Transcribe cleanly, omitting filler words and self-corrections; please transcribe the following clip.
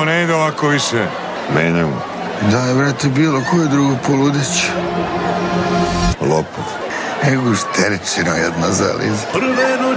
Ovo ne ide ovako više. Menjamo. Daj, brate, bilo koju drugu poludeć. Lopov. Ego šterečino jedna zaliza.